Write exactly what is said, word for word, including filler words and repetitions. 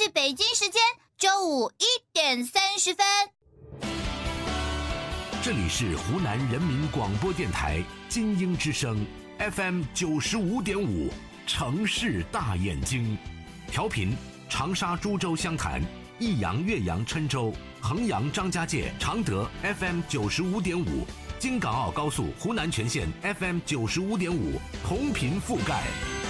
是北京时间周五一点三十分。 这里是湖南人民广播电台金鹰之声 F M 九十五点五，城市大眼睛，调频长沙、株洲、湘潭、益阳、岳阳、郴州、衡阳、张家界、常德 F M 九十五点五，京港澳高速湖南全线 F M 九十五点五，同频覆盖。